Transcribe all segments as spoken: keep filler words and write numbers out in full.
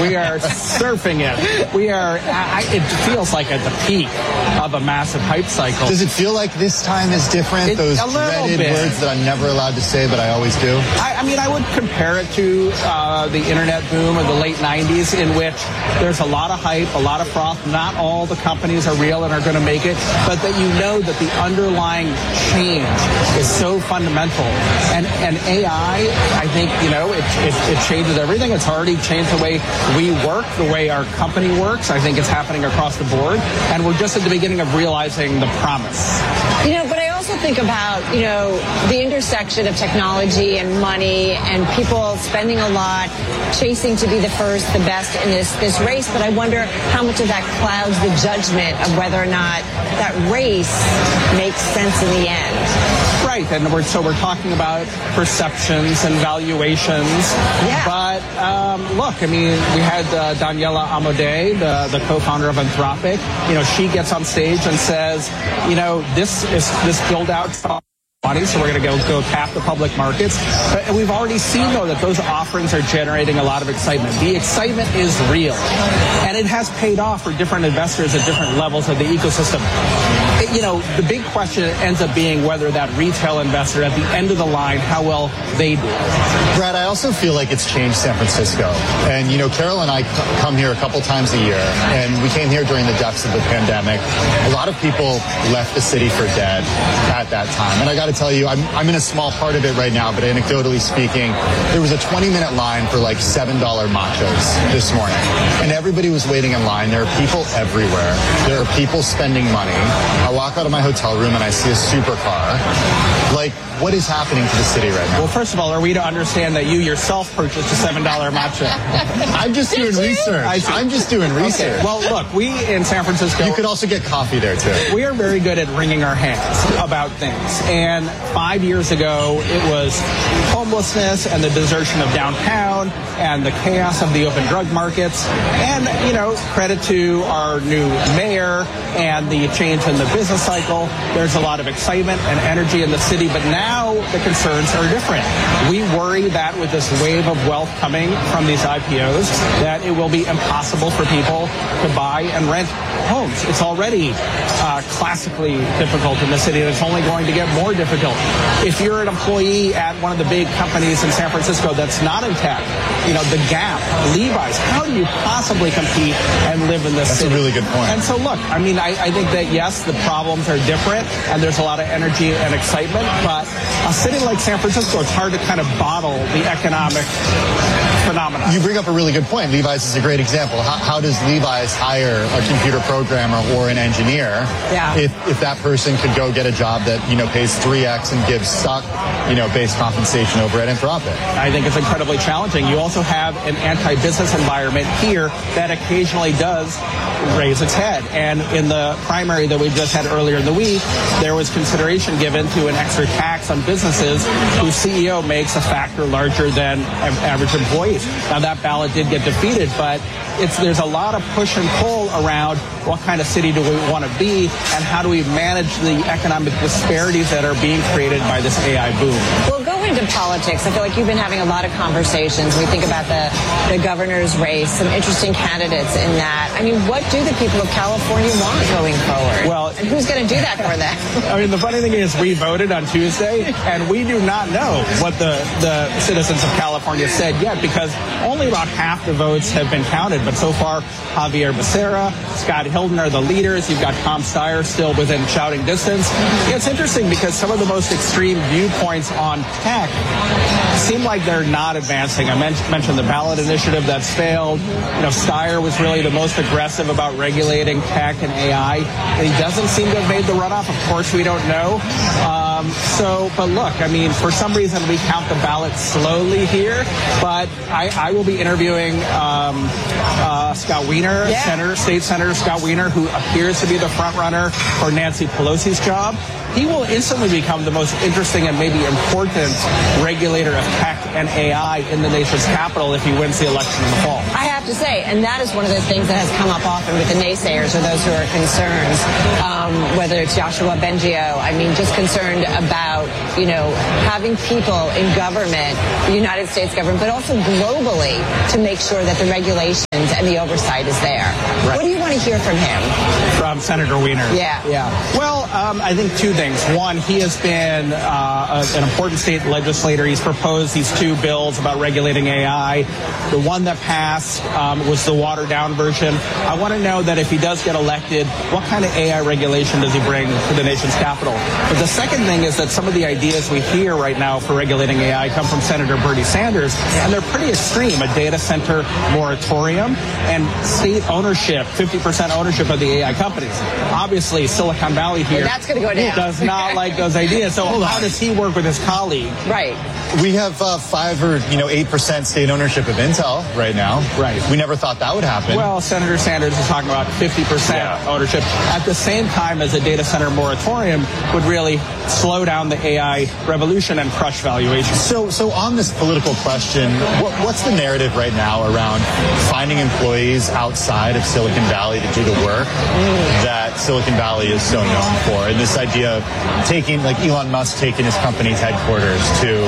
We are surfing it. We are, I, it feels like at the peak of a massive hype cycle. Does it feel like this time is different? It, Those a dreaded bit. words that I'm never allowed to say, but I always do? I, I mean, I would compare it to uh, the internet boom of the late nineties, in which there's a lot of hype, a lot of froth. Not all the companies are real and are going to make it, but that you know that the underlying change is so fundamental. And, and A I, I think, you know, it, it, it changes everything. It's already changed the way we work, the way our company works. I think it's happening across the board. And we're just at the beginning of realizing the promise. You know, but I also think about, you know, the intersection of technology and money and people spending a lot, chasing to be the first, the best in this, this race. But I wonder how much of that clouds the judgment of whether or not that race makes sense in the end. Right, and we're, so we're talking about perceptions and valuations. Yeah. But um, look, I mean, we had uh, Daniela Amodei, the, the co-founder of Anthropic. You know, she gets on stage and says, you know, this is this build-out money, so we're going to go go tap the public markets. But we've already seen, though, that those offerings are generating a lot of excitement. The excitement is real, and it has paid off for different investors at different levels of the ecosystem. It, you know, the big question ends up being whether that retail investor at the end of the line, how well they do. Brad, I also feel like it's changed San Francisco. And, you know, Carol and I c- come here a couple times a year, and we came here during the depths of the pandemic. A lot of people left the city for dead at that time. And I got to tell you, I'm, I'm in a small part of it right now, but anecdotally speaking, there was a twenty-minute line for like seven dollar matchas this morning. And everybody was waiting in line. There are people everywhere. There are people spending money. I walk out of my hotel room and I see a supercar. Like, what is happening to the city right now? Well, first of all, are we to understand that you yourself purchased a seven dollar matcha? I'm just doing research. I'm just doing research. Okay. Well, look, we in San Francisco... You could also get coffee there, too. We are very good at wringing our hands about things. And five years ago, it was homelessness and the desertion of downtown and the chaos of the open drug markets. And, you know, credit to our new mayor and the change in the business cycle. There's a lot of excitement and energy in the city, but now the concerns are different. We worry that with this wave of wealth coming from these I P Os, that it will be impossible for people to buy and rent homes. It's already uh, classically difficult in the city, and it's only going to get more difficult. If you're an employee at one of the big companies in San Francisco that's not in tech, you know, the Gap, Levi's, how do you possibly compete and live in this That's city? a really good point. And so, look, I mean, I, I think that, yes, the problems are different, and there's a lot of energy and excitement, but a city like San Francisco, it's hard to kind of bottle the economic phenomenon. You bring up a really good point. Levi's is a great example. How, how does Levi's hire a computer programmer or an engineer yeah. if, if that person could go get a job that, you know, pays three X and gives stock, you know, based compensation over at Anthropic? I think it's incredibly challenging. You also have an anti-business environment here that occasionally does raise its head. And in the primary that we just had earlier in the week, there was consideration given to an extra tax on businesses whose C E O makes a factor larger than average employees. Now, that ballot did get defeated, but it's there's a lot of push and pull around what kind of city do we want to be and how do we manage the economic disparities that are being created by this A I boom. Well, go into politics. I feel like you've been having a lot of conversations. We think about the, the governor's race, some interesting candidates in that. I mean, what do the people of California want going forward? Well, and who's going to do that for them? I mean, the funny thing is we voted on Tuesday, and we do not know what the, the citizens of California said yet because only about half the votes have been counted. But so far, Javier Becerra, Scott Hilton are the leaders. You've got Tom Steyer still within shouting distance. It's interesting because some of the most extreme viewpoints on tech seem like they're not advancing. I men- mentioned the ballot initiative that's failed. You know, Steyer was really the most aggressive about regulating tech and A I. And he doesn't seem to have made the runoff. Of course, we don't know. Um, so, but look, I mean, for some reason, we count the ballot slowly here. But I, I will be interviewing um, uh, Scott Wiener, yeah. Senator, State Senator Scott Wiener, who appears to be the front runner for Nancy Pelosi's job. He will instantly become the most interesting and maybe important regulator of tech and A I in the nation's capital if he wins the election in the fall. I have to say, and that is one of the things that has come up often with the naysayers or those who are concerned, um, whether it's Joshua Bengio, I mean, just concerned about you know, having people in government, the United States government, but also globally to make sure that the regulations and the oversight is there. Right. What do you want to hear from him? From Senator Wiener? Yeah. Yeah. Well, um, I think two things. One, he has been uh, a, an important state legislator. He's proposed these two bills about regulating A I. The one that passed um, was the watered-down version. I want to know that if he does get elected, what kind of A I regulation does he bring to the nation's capital? But the second thing is that some of the ideas we hear right now for regulating A I come from Senator Bernie Sanders, and they're pretty extreme. A data center moratorium and state ownership, fifty percent ownership of the A I companies. Obviously, Silicon Valley here well, that's going to go down. does not like those ideas. So how does he work with his colleague? Right. We have uh, five or you know eight percent state ownership of Intel right now. Right. We never thought that would happen. Well, Senator Sanders is talking about fifty percent yeah. ownership at the same time as a data center moratorium would really slow down the A I revolution and crush valuations. So, so on this political question, what, what's the narrative right now around finding employees outside of Silicon Valley to do the work that Silicon Valley is so known for? And this idea of taking, like Elon Musk taking his company's headquarters to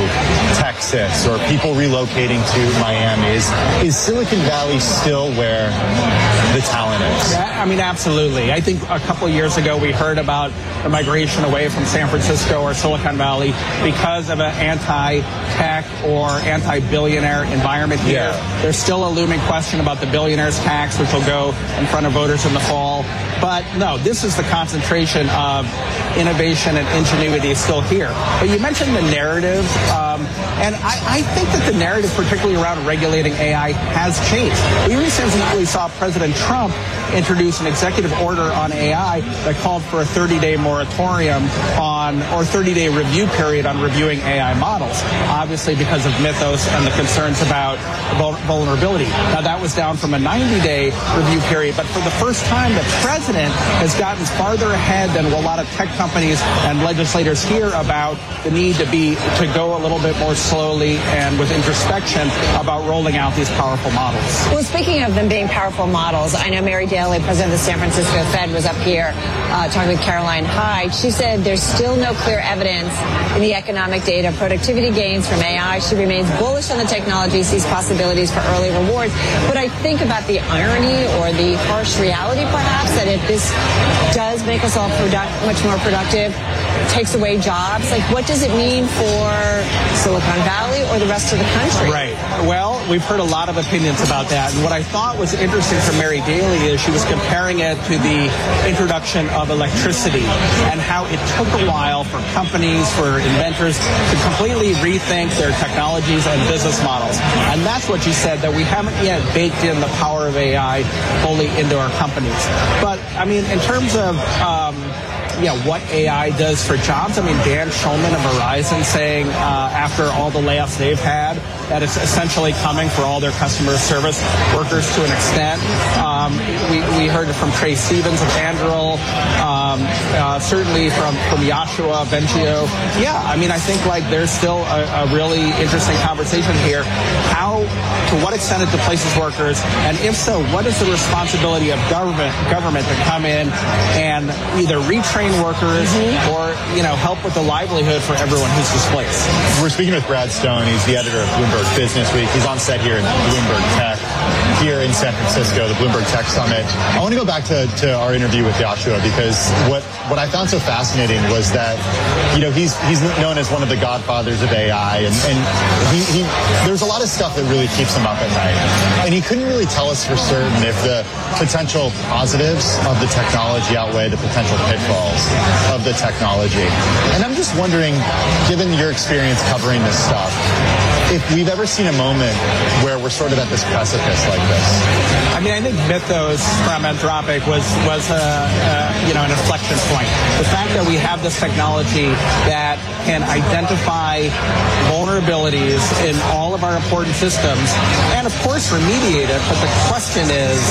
Texas, or people relocating to Miami. Is, is Silicon Valley still where the talent is? Yeah, I mean, absolutely. I think a couple of years ago we heard about the migration away from San Francisco or Silicon Valley because of an anti-tech or anti-billionaire environment here. Yeah. There's still a looming question about the billionaires tax, which will go in front of voters in the fall. But no, this is the concentration of innovation and ingenuity is still here. But you mentioned the narrative, um, and I, I think that the narrative, particularly around regulating A I, has changed. We recently saw President Trump introduce an executive order on A I that called for a thirty-day moratorium on, or thirty-day review period on reviewing A I models, obviously because of Mythos and the concerns about vulnerability. Now, that was down from a ninety-day review period, but for the first time, the president has gotten farther ahead than a lot of tech companies and legislators here about the need to be to go a little bit more slowly and with introspection about rolling out these powerful models. Well, speaking of them being powerful models, I know Mary Daly, president of the San Francisco Fed, was up here uh, talking with Caroline Hyde. She said there's still no clear evidence in the economic data productivity gains from A I. She remains bullish on the technology, sees possibilities for early rewards. But I think about the irony or the harsh reality, perhaps, that if this does make us all product, much more productive, takes away jobs, like what does it mean for Silicon Valley or the rest of the country? Right. Well, we've heard a lot of opinions about that. And what I thought was interesting from Mary Daly is she was comparing it to the introduction of electricity and how it took a while for companies, for inventors to completely rethink their technologies and business models. And that's what she said, that we haven't yet baked in the power of A I fully into our companies. But, I mean, in terms of... Um, Yeah, what A I does for jobs. I mean, Dan Schulman of Verizon saying uh, after all the layoffs they've had that it's essentially coming for all their customer service workers to an extent. Um, we, we heard it from Trey Stevens of Anduril, um, uh, certainly from, from Yoshua Bengio. Yeah, I mean, I think like there's still a, a really interesting conversation here. How, to what extent it displaces workers, and if so, what is the responsibility of government government to come in and either retrain workers mm-hmm. or, you know, help with the livelihood for everyone who's displaced? We're speaking with Brad Stone. He's the editor of Bloomberg Business Week. He's on set here in Bloomberg Tech here in San Francisco, the Bloomberg Tech Summit. I want to go back to, to our interview with Yoshua, because what, what I found so fascinating was that, you know, he's he's known as one of the godfathers of A I, and, and he, he there's a lot of stuff that really keeps him up at night. And he couldn't really tell us for certain if the potential positives of the technology outweigh the potential pitfalls of the technology. And I'm just wondering, given your experience covering this stuff, if we've ever seen a moment where we're sort of at this precipice like this. I mean, I think Mythos from Anthropic was was a, a you know an inflection point. The fact that we have this technology that can identify vulnerabilities in all of our important systems, and of course remediate it. But the question is,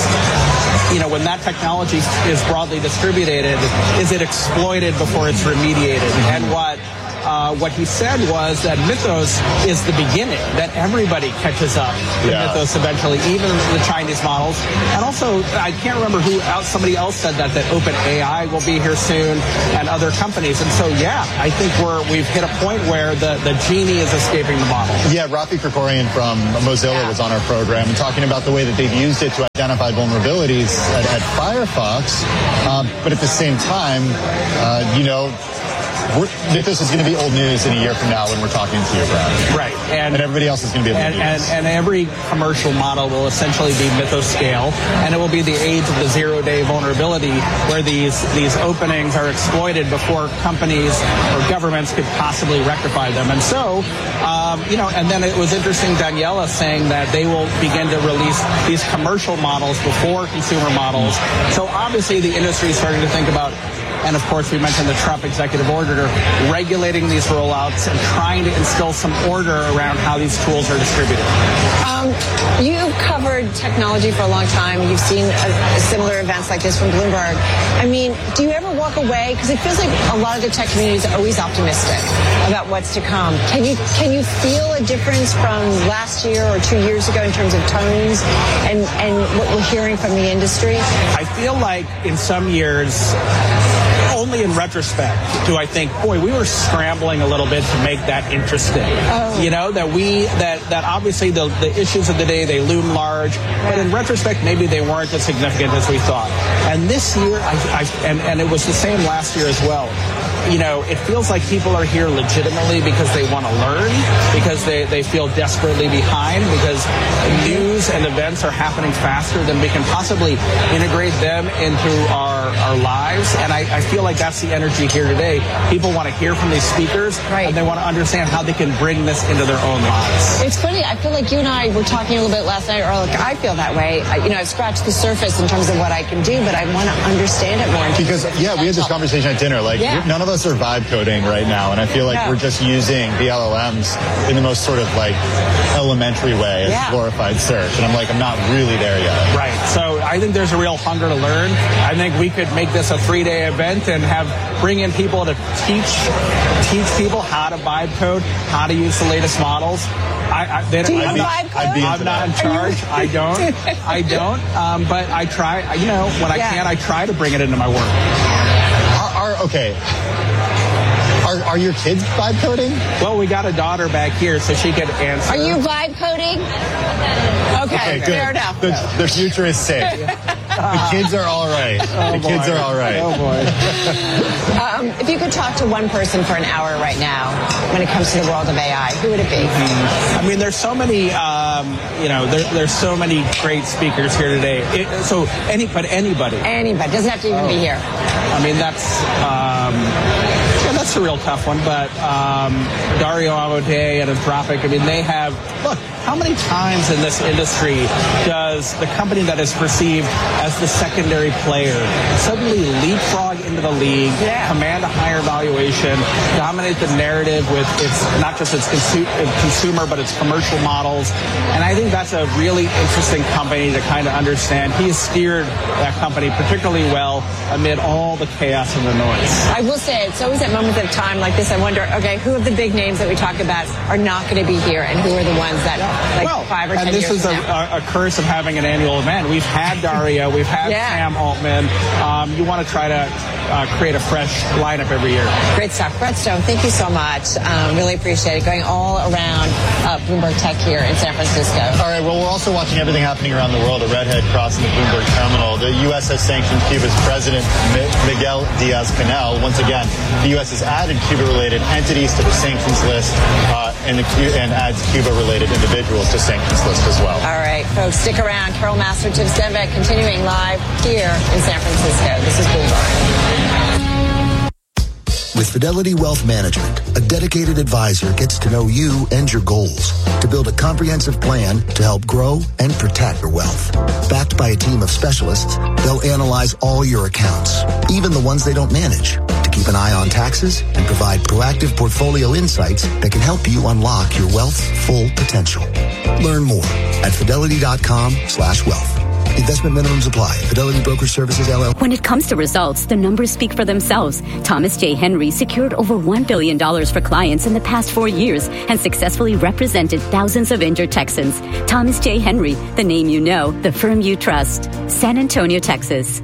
you know, when that technology is broadly distributed, is it exploited before it's remediated? And what uh, what he said was that Mythos is the beginning, that everybody catches up to yeah. Mythos eventually, even the Chinese models. And also, I can't remember who else, somebody else said that, that OpenAI will be here soon and other companies. And so, yeah, I think we're, we've hit a point where the, the genie is escaping the bottle. Yeah, Rafi Krikorian from Mozilla yeah. was on our program and talking about the way that they've used it to identify vulnerabilities at, at Firefox. Um, but at the same time, uh, you know, We're, Mythos is going to be old news in a year from now when we're talking to you, Brad. Right. And, and everybody else is going to be able and, to do and, this. and every commercial model will essentially be Mythos scale, and it will be the age of the zero-day vulnerability where these, these openings are exploited before companies or governments could possibly rectify them. And so, um, you know, and then it was interesting, Daniela saying that they will begin to release these commercial models before consumer models. So obviously the industry is starting to think about, and of course, we mentioned the Trump executive order regulating these rollouts and trying to instill some order around how these tools are distributed. Um, you've covered technology for a long time. You've seen a, a similar events like this from Bloomberg. I mean, do you ever walk away? Because it feels like a lot of the tech community is always optimistic about what's to come. Can you can you feel a difference from last year or two years ago in terms of tones and, and what we're hearing from the industry? I feel like in some years, only in retrospect do I think, boy, we were scrambling a little bit to make that interesting. Oh. You know, that we, that, that obviously the, the issues of the day, they loom large, yeah. but in retrospect, maybe they weren't as significant as we thought. And this year, I, I, and, and it was the same last year as well. You know, it feels like people are here legitimately because they want to learn, because they, they feel desperately behind, because news and events are happening faster than we can possibly integrate them into our, our lives. And I, I feel like that's the energy here today. People want to hear from these speakers, right. and they want to understand how they can bring this into their own lives. It's funny. I feel like you and I were talking a little bit last night, or like I feel that way. I, you know, I've scratched the surface in terms of what I can do, but I want to understand it more. Because, yeah, we had this conversation at dinner. Like, yeah. none of us are vibe coding right now, and I feel like no. we're just using the L L Ms in the most sort of like elementary way as yeah. glorified search, and I'm like, I'm not really there yet. Right. So I think there's a real hunger to learn. I think we could make this a three-day event and have bring in people to teach teach people how to vibe code, how to use the latest models. I, I, they Do you I'm, not, vibe code? I'm not in charge. I don't. I don't. Um, but I try. You know, when I yeah. can, I try to bring it into my work. Are, are, okay. Are, are your kids vibe coding? Well, we got a daughter back here, so she could answer. Are you vibe coding? Okay, okay fair enough. The, the future is safe. The kids are all right. Oh, the boy. kids are all right. Oh, boy. um, if you could talk to one person for an hour right now when it comes to the world of A I, who would it be? Mm-hmm. I mean, there's so many, um, you know, there, there's so many great speakers here today. It, so, any, but anybody. Anybody. Doesn't have to even oh. be here. I mean, that's... Um, Yeah, that's a real tough one, but um, Dario Amodei and Anthropic, I mean, they have, look, how many times in this industry does the company that is perceived as the secondary player suddenly leapfrog into the league, yeah. command a higher valuation, dominate the narrative with its, not just its consu- consumer, but its commercial models? And I think that's a really interesting company to kind of understand. He has steered that company particularly well amid all the chaos and the noise. I will say, it's always at moments of time like this, I wonder, okay, who of the big names that we talk about are not going to be here, and who are the ones that, like, well, five or ten and this years is a, a, a curse of having an annual event. We've had Dario, we've had yeah. Sam Altman. Um, you want to try to uh, create a fresh lineup every year. Great stuff. Brett Stone, thank you so much. Um, really appreciate it. Going all around uh, Bloomberg Tech here in San Francisco. All right, well, we're also watching everything happening around the world. A redhead crossing the Bloomberg terminal. The U S has sanctioned Cuba's President Miguel Diaz-Canel. Once again, the U S has added Cuba-related entities to the sanctions list uh, and, the, and adds Cuba-related individuals to sanctions list as well. All right, folks, stick around. Carol Master, Tim Stenbeck, continuing live here in San Francisco. This is Bloomberg. With Fidelity Wealth Management, a dedicated advisor gets to know you and your goals to build a comprehensive plan to help grow and protect your wealth. Backed by a team of specialists, they'll analyze all your accounts, even the ones they don't manage, to keep an eye on taxes and provide proactive portfolio insights that can help you unlock your wealth's full potential. Learn more at fidelity.com slash wealth. Investment minimums apply. Fidelity Broker Services, L L C. When it comes to results, the numbers speak for themselves. Thomas J. Henry secured over one billion dollars for clients in the past four years and successfully represented thousands of injured Texans. Thomas J. Henry, the name you know, the firm you trust. San Antonio, Texas.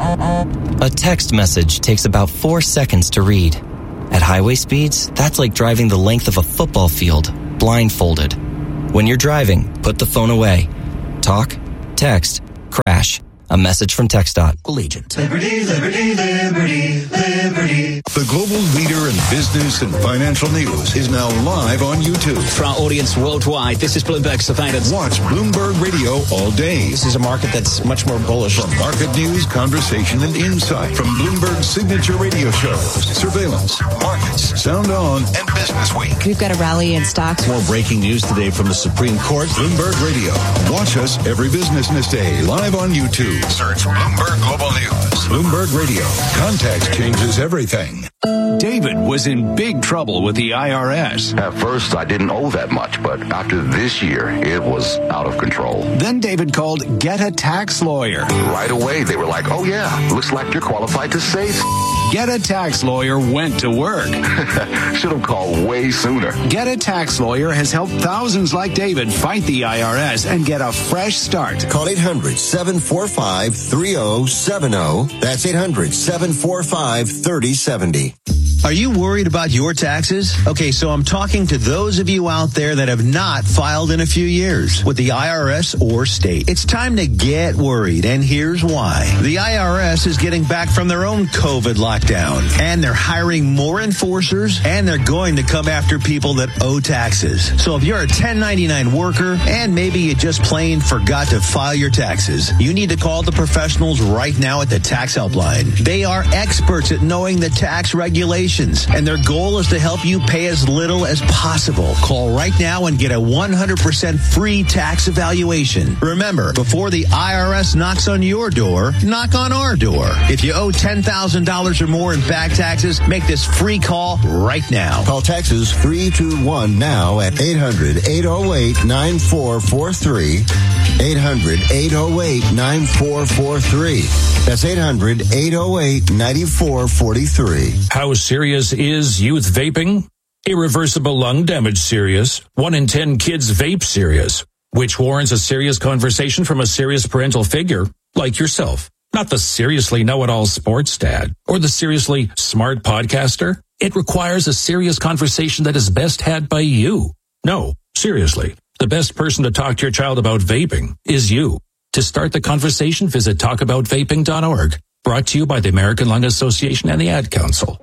A text message takes about four seconds to read. At highway speeds, that's like driving the length of a football field, blindfolded. When you're driving, put the phone away. Talk, text, crash. A message from TxDOT. Agent. Liberty, liberty, liberty, liberty. The global leader in business and financial news is now live on YouTube. For our audience worldwide, this is Bloomberg Surveillance. Watch Bloomberg Radio all day. This is a market that's much more bullish. From market news, conversation, and insight. From Bloomberg's signature radio shows, surveillance, markets, sound on, and business week. We've got a rally in stocks. More breaking news today from the Supreme Court. Bloomberg Radio. Watch us every business day live on YouTube. Search Bloomberg Global News. Bloomberg Radio. Context changes everything. David was in big trouble with the I R S. At first, I didn't owe that much, but after this year, it was out of control. Then David called Get a Tax Lawyer. Right away, they were like, oh yeah, looks like you're qualified to save. Get a Tax Lawyer went to work. Should have called way sooner. Get a Tax Lawyer has helped thousands like David fight the I R S and get a fresh start. Call eight hundred, seven four five, three oh seven oh. That's eight hundred, seven four five, three oh seven oh. Are you worried about your taxes? Okay, so I'm talking to those of you out there that have not filed in a few years with the I R S or state. It's time to get worried, and here's why. The I R S is getting back from their own COVID lockdown, and they're hiring more enforcers, and they're going to come after people that owe taxes. So if you're a ten ninety-nine worker, and maybe you just plain forgot to file your taxes, you need to call the professionals right now at the Tax Helpline. They are experts at knowing the tax regulations, and their goal is to help you pay as little as possible. Call right now and get a one hundred percent free tax evaluation. Remember, before the I R S knocks on your door, knock on our door. If you owe ten thousand dollars or more in back taxes, make this free call right now. Call taxes three two one now at eight hundred, eight oh eight, nine four four three. eight hundred, eight oh eight, nine four four three. That's eight hundred, eight oh eight, nine four four three. How serious is youth vaping? Irreversible lung damage serious. One in ten kids vape serious, which warrants a serious conversation from a serious parental figure like yourself. Not the seriously know-it-all sports dad or the seriously smart podcaster. It requires a serious conversation that is best had by you. No, seriously. The best person to talk to your child about vaping is you. To start the conversation, visit talk about vaping dot org. Brought to you by the American Lung Association and the Ad Council.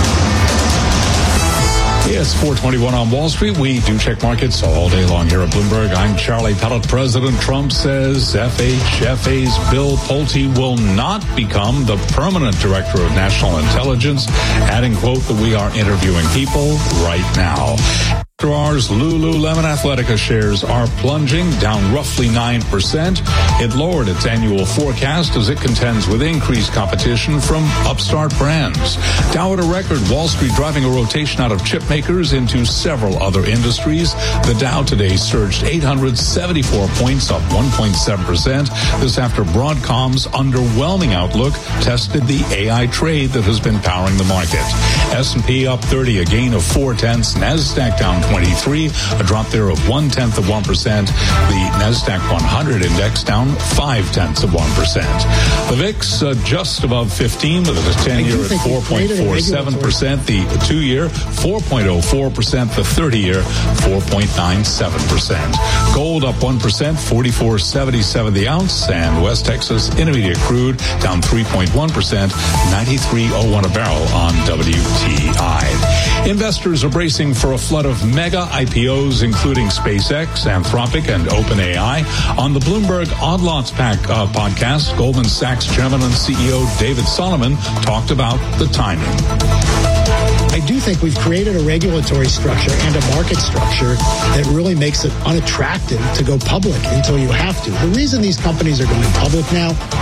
Yes, four twenty-one on Wall Street. We do check markets all day long here at Bloomberg. I'm Charlie Pellet. President Trump says F H F A's Bill Pulte will not become the permanent director of national intelligence, adding, quote, that we are interviewing people right now. After hours, Lululemon Athletica shares are plunging, down roughly nine percent. It lowered its annual forecast as it contends with increased competition from upstart brands. Dow at a record, Wall Street driving a rotation out of chip makers into several other industries. The Dow today surged eight hundred seventy-four points, up one point seven percent. This after Broadcom's underwhelming outlook tested the A I trade that has been powering the market. S and P up thirty, a gain of four tenths. NASDAQ down twenty-three, a drop there of one tenth of one percent. The NASDAQ one hundred index down five tenths of one percent. The V I X uh, just above fifteen with a ten-year at four point four seven percent. The two-year four point oh four percent. The thirty-year four point nine seven percent. Gold up one percent, forty-four seventy-seven the ounce, and West Texas Intermediate crude down three point one percent, ninety-three oh one a barrel on W T I. Investors are bracing for a flood of mega I P Os, including SpaceX, Anthropic, and OpenAI. On the Bloomberg Odd Lots Pack uh, podcast, Goldman Sachs Chairman and C E O David Solomon talked about the timing. I do think we've created a regulatory structure and a market structure that really makes it unattractive to go public until you have to. The reason these companies are going public now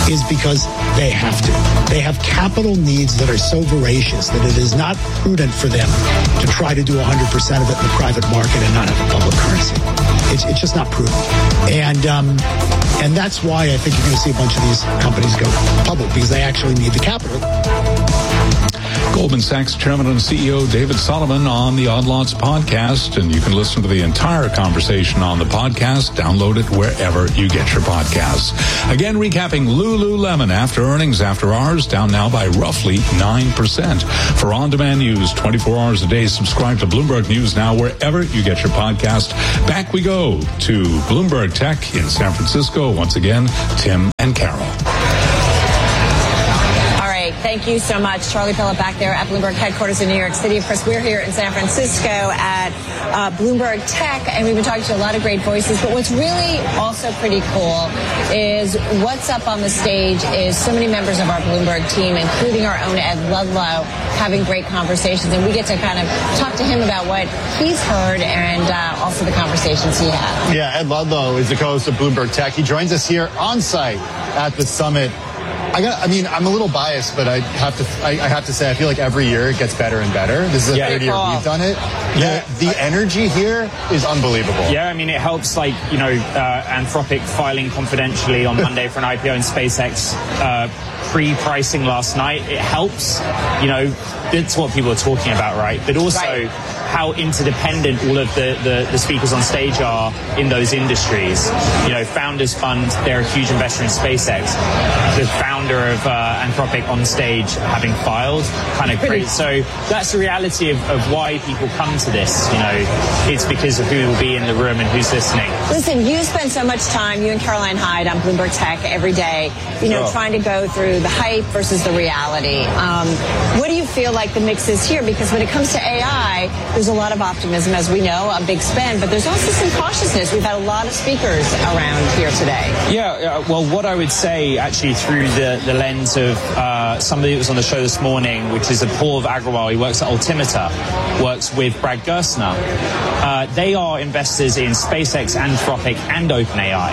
is because they have to. They have capital needs that are so voracious that it is not prudent for them to try to do one hundred percent of it in the private market and not have a public currency. It's, it's just not prudent. And um, and that's why I think you're going to see a bunch of these companies go public, because they actually need the capital. Goldman Sachs Chairman and C E O David Solomon on the Odd Lots podcast, and you can listen to the entire conversation on the podcast. Download it wherever you get your podcasts. Again, recapping Lululemon after earnings after hours, down now by roughly nine percent. For on-demand news twenty-four hours a day, subscribe to Bloomberg News Now wherever you get your podcast. Back we go to Bloomberg Tech in San Francisco. Once again, Tim and Carol. Thank you so much. Charlie Pellett back there at Bloomberg headquarters in New York City. Of course, we're here in San Francisco at uh, Bloomberg Tech, and we've been talking to a lot of great voices. But what's really also pretty cool is what's up on the stage is so many members of our Bloomberg team, including our own Ed Ludlow, having great conversations. And we get to kind of talk to him about what he's heard and uh, also the conversations he had. Yeah, Ed Ludlow is the co-host of Bloomberg Tech. He joins us here on site at the summit. I got. I mean, I'm a little biased, but I have to. I, I have to say, I feel like every year it gets better and better. This is the yeah, third year we've done it. Yeah, the, the energy here is unbelievable. Yeah, I mean, it helps. Like you know, uh, Anthropic filing confidentially on Monday for an I P O, and SpaceX uh, pre-pricing last night. It helps. You know, that's what people are talking about, right? But also. Right. How interdependent all of the, the, the speakers on stage are in those industries. You know, Founders Fund, they're a huge investor in SpaceX. The founder of uh, Anthropic on stage having filed, kind of crazy. So that's the reality of, of why people come to this. You know, it's because of who will be in the room and who's listening. Listen, you spend so much time, you and Caroline Hyde on Bloomberg Tech every day, you know, oh. trying to go through the hype versus the reality. Um, what do you feel like the mix is here? Because when it comes to A I, there's a lot of optimism, as we know, a big spend, but there's also some cautiousness. We've had a lot of speakers around here today. Yeah, uh, well, what I would say, actually, through the, the lens of uh, somebody that was on the show this morning, which is a Paul Agrawal, he works at Altimeter, works with Brad Gerstner. Uh, they are investors in SpaceX, Anthropic, and OpenAI.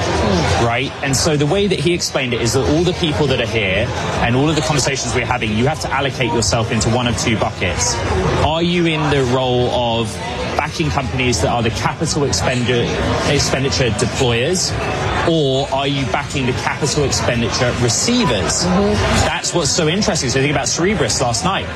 Mm. Right? And so the way that he explained it is that all the people that are here and all of the conversations we're having, you have to allocate yourself into one of two buckets. Are you in the role of backing companies that are the capital expenditure, expenditure deployers, or are you backing the capital expenditure receivers? Mm-hmm. That's what's so interesting. So think about Cerebras last night.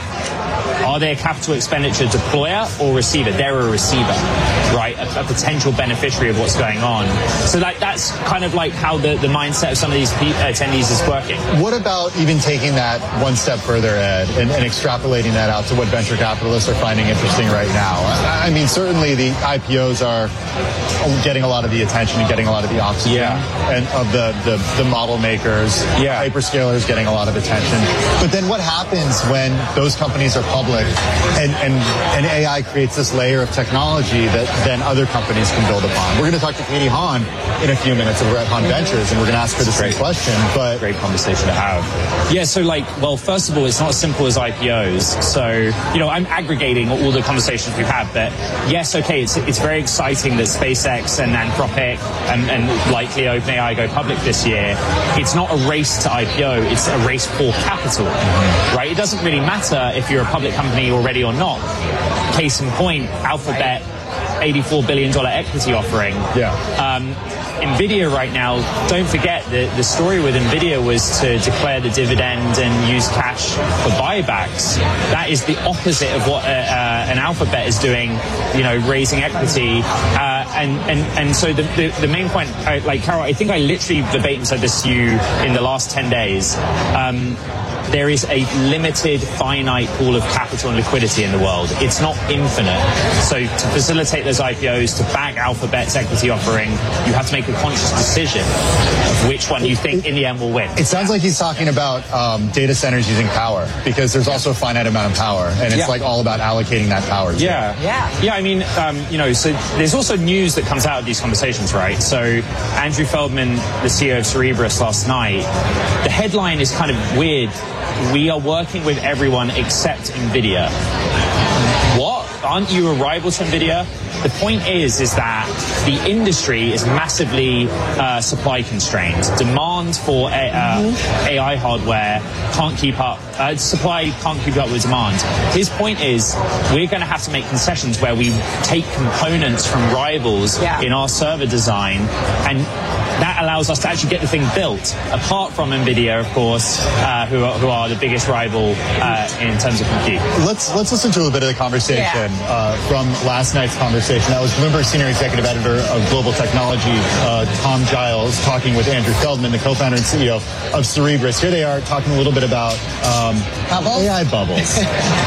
Are they a capital expenditure deployer or receiver? They're a receiver, right? A, a potential beneficiary of what's going on. So like that's kind of like how the, the mindset of some of these pe- attendees is working. What about even taking that one step further, Ed, and, and extrapolating that out to what venture capitalists are finding interesting right now? I, I mean, certainly the I P Os are getting a lot of the attention and getting a lot of the oxygen. Yeah. And of the, the, the model makers, yeah. hyperscalers getting a lot of attention. But then what happens when those companies are public and, and, and A I creates this layer of technology that then other companies can build upon? We're going to talk to Katie Hahn in a few minutes over at Hahn Ventures, and we're going to ask her the same question. But great conversation to have. Yeah, so like, well, first of all, it's not as simple as I P Os. So, you know, I'm aggregating all the conversations we've had, but yes, okay, it's it's very exciting that SpaceX and Anthropic and, and likely OpenAI go public this year. It's not a race to I P O, it's a race for capital, right? It doesn't really matter if you're a public company already or not. Case in point, Alphabet, eighty-four billion dollars equity offering. Yeah. Um, NVIDIA right now, don't forget that the story with NVIDIA was to declare the dividend and use cash for buybacks. That is the opposite of what uh, uh, an Alphabet is doing, you know, raising equity. Uh, and, and, and so the, the, the main point, uh, like Carol, I think I literally verbatim said this to you in the last ten days. Um, There is a limited, finite pool of capital and liquidity in the world. It's not infinite. So to facilitate those I P Os, to back Alphabet's equity offering, you have to make a conscious decision of which one you think in the end will win. It sounds like he's talking about um, data centers using power, because there's also a finite amount of power, and it's yeah. like all about allocating that power. Yeah. Yeah. Yeah, I mean, um, you know, so there's also news that comes out of these conversations, right? So Andrew Feldman, the C E O of Cerebras last night, the headline is kind of weird. We are working with everyone except NVIDIA. What? aren't you a rival to NVIDIA? The point is, is that the industry is massively uh, supply constrained. Demand for a, uh, mm-hmm. A I hardware can't keep up. Uh, supply can't keep up with demand. His point is, we're going to have to make concessions where we take components from rivals yeah. in our server design, and that allows us to actually get the thing built, apart from NVIDIA, of course, uh, who, are, who are the biggest rival uh, in terms of compute. Let's let's listen to a bit of the conversation yeah. uh, from last night's conversation. That was Bloomberg Senior Executive Editor of Global Technology, uh, Tom Giles, talking with Andrew Feldman, the co-founder and C E O of Cerebras. Here they are talking a little bit about um, A I bubbles.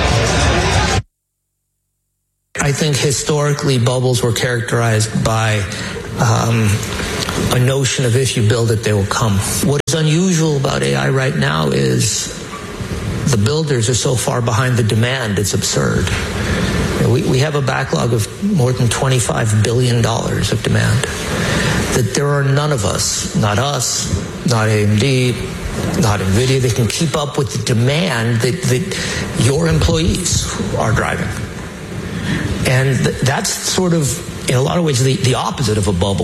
I think historically bubbles were characterized by um, a notion of if you build it, they will come. What is unusual about A I right now is the builders are so far behind the demand, it's absurd. We, we have a backlog of more than twenty-five billion dollars of demand. That there are none of us, not us, not A M D, not NVIDIA, that can keep up with the demand that, that your employees are driving. And th- that's sort of, in a lot of ways, the, the opposite of a bubble.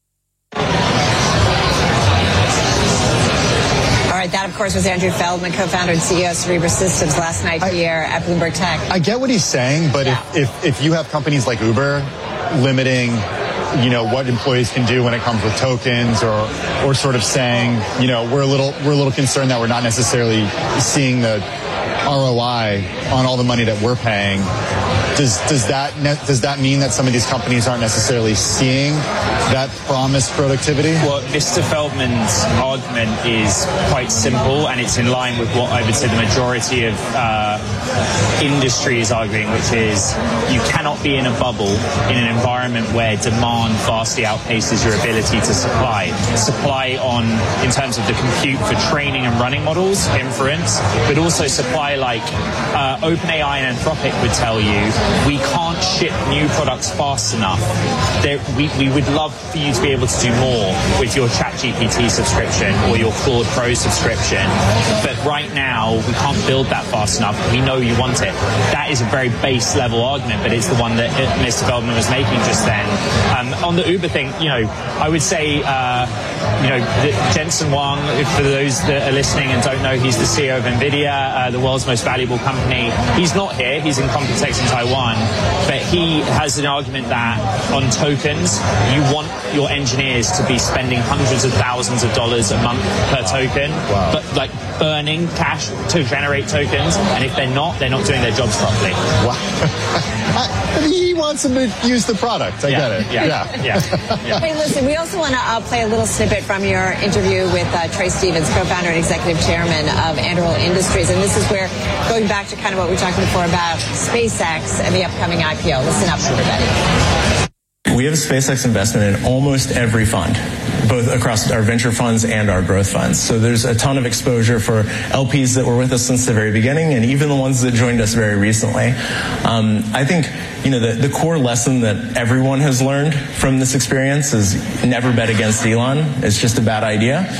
That, of course, was Andrew Feldman, co-founder and C E O of Cerebras Systems, last night I, here at Bloomberg Tech. I get what he's saying, but yeah. if, if, if you have companies like Uber limiting, you know, what employees can do when it comes with tokens, or or sort of saying, you know, we're a little we're a little concerned that we're not necessarily seeing the R O I on all the money that we're paying. Does does that does that mean that some of these companies aren't necessarily seeing that promised productivity? Well, Mister Feldman's argument is quite simple, and it's in line with what I would say the majority of uh, industry is arguing, which is you cannot be in a bubble in an environment where demand vastly outpaces your ability to supply. Supply on, in terms of the compute for training and running models, inference, but also supply like uh, OpenAI and Anthropic would tell you, we can't ship new products fast enough. There, we, we would love for you to be able to do more with your ChatGPT subscription or your Claude Pro subscription. But right now, we can't build that fast enough. We know you want it. That is a very base level argument, but it's the one that Mister Feldman was making just then. Um, on the Uber thing, you know, I would say, uh, you know, Jensen Huang, for those that are listening and don't know, he's the C E O of NVIDIA, uh, the world's most valuable company. He's not here. He's in Computex in Taiwan. But he has an argument that on tokens, you want your engineers to be spending hundreds of thousands of dollars a month per token, wow. but like burning cash to generate tokens. And if they're not, they're not doing their jobs properly. Wow. I mean, he wants them to use the product. I yeah, get it. Yeah. Yeah. yeah. yeah. Hey, listen, we also want to uh, play a little snippet from your interview with uh, Trey Stevens, co-founder and executive chairman of Anduril Industries. And this is where, going back to kind of what we were talking before about SpaceX and the upcoming I P O. Listen up, everybody. We have a SpaceX investment in almost every fund, both across our venture funds and our growth funds. So there's a ton of exposure for L Ps that were with us since the very beginning, and even the ones that joined us very recently. Um, I think, you know, the, the core lesson that everyone has learned from this experience is never bet against Elon. It's just a bad idea.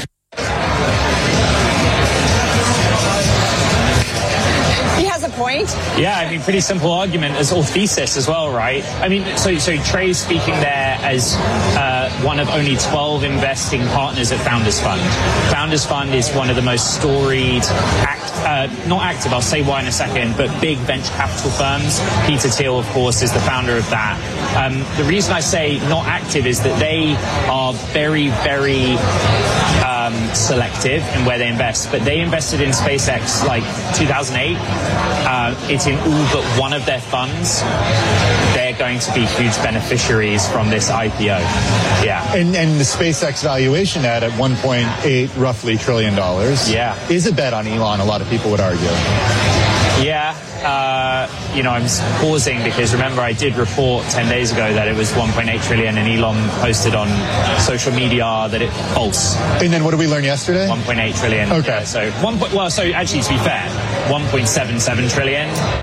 Point? Yeah, I mean, pretty simple argument as or thesis as well, right? I mean, so so Trey's speaking there as uh, one of only twelve investing partners at Founders Fund. Founders Fund is one of the most storied, act, uh, not active, I'll say why in a second, but big venture capital firms. Peter Thiel, of course, is the founder of that. Um, the reason I say not active is that they are very, very um, selective in where they invest, but they invested in SpaceX like two thousand eight. Uh, it's in all but one of their funds. They're going to be huge beneficiaries from this I P O. Yeah. And, and the SpaceX valuation at at one point eight roughly trillion dollars. Yeah. Is a bet on Elon, a lot of people would argue. Yeah. Uh, you know, I'm pausing because remember I did report ten days ago that it was one point eight trillion and Elon posted on social media that it false. And then what did we learn yesterday? one point eight trillion. Okay. Yeah, so one point, well, so actually to be fair, one point seven seven trillion.